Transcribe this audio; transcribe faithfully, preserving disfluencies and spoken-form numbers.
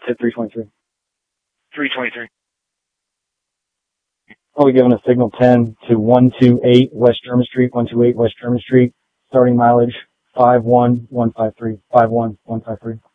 Hit three twenty-three. three twenty-three. I'll be giving a signal ten to one two eight West German Street, one two eight West German Street, starting mileage five one one five three, five one one five three.